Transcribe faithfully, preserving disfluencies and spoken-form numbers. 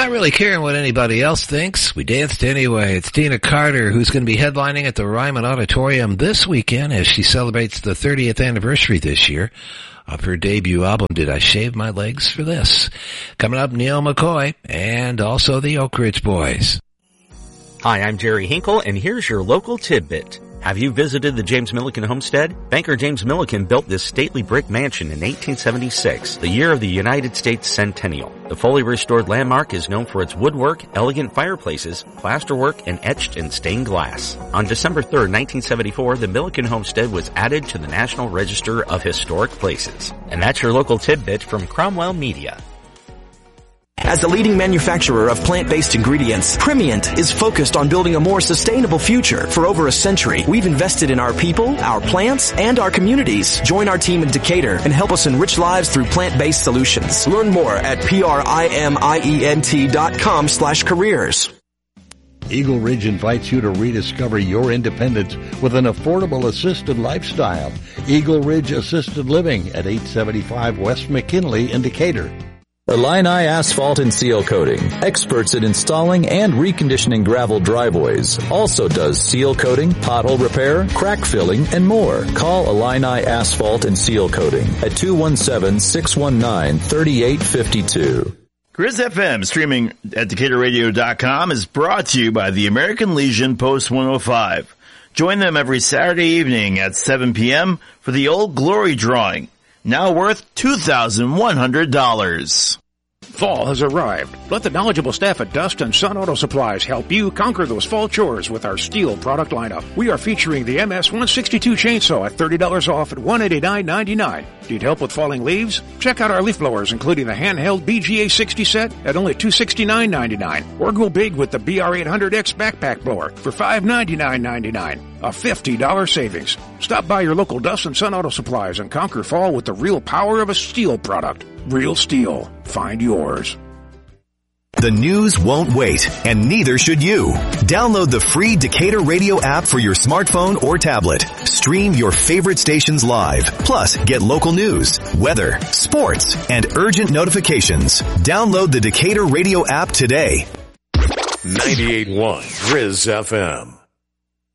Not really caring what anybody else thinks. We danced anyway. It's Tina Carter, who's going to be headlining at the Ryman Auditorium this weekend as she celebrates the thirtieth anniversary this year of her debut album, Did I Shave My Legs for This? Coming up, Neil McCoy and also the Oak Ridge Boys. Hi, I'm Jerry Hinkle, and here's your local tidbit. Have you visited the James Milliken homestead? Banker James Milliken built this stately brick mansion in eighteen seventy-six, the year of the United States centennial. The fully restored landmark is known for its woodwork, elegant fireplaces, plasterwork, and etched and stained glass. On December third, nineteen seventy-four, the Milliken homestead was added to the National Register of Historic Places. And that's your local tidbit from Cromwell Media. As the leading manufacturer of plant-based ingredients, Primient is focused on building a more sustainable future. For over a century, we've invested in our people, our plants, and our communities. Join our team in Decatur and help us enrich lives through plant-based solutions. Learn more at P-R-I-M-I-E-N-T dot com slash careers. Eagle Ridge invites you to rediscover your independence with an affordable assisted lifestyle. Eagle Ridge Assisted Living at eight seventy-five West McKinley in Decatur. Illini Asphalt and Seal Coating, experts at installing and reconditioning gravel driveways. Also does seal coating, pothole repair, crack filling, and more. Call Illini Asphalt and Seal Coating at two one seven, six one nine, three eight five two. Grizz F M, streaming at Decatur Radio dot com, is brought to you by the American Legion Post one oh five. Join them every Saturday evening at seven p.m. for the Old Glory Drawing, now worth two thousand one hundred dollars. Fall has arrived. Let the knowledgeable staff at Dust and Sun Auto Supplies help you conquer those fall chores with our steel product lineup. We are featuring the M S one sixty-two chainsaw at thirty dollars off at one hundred eighty-nine dollars and ninety-nine cents. Need help with falling leaves? Check out our leaf blowers, including the handheld B G A sixty set at only two hundred sixty-nine dollars and ninety-nine cents. Or go big with the B R eight hundred X backpack blower for five hundred ninety-nine dollars and ninety-nine cents. A fifty dollars savings. Stop by your local Dust and Sun Auto Supplies and conquer fall with the real power of a steel product. Real steel. Find yours. The news won't wait, and neither should you. Download the free Decatur Radio app for your smartphone or tablet. Stream your favorite stations live. Plus, get local news, weather, sports, and urgent notifications. Download the Decatur Radio app today. ninety-eight point one Grizz F M.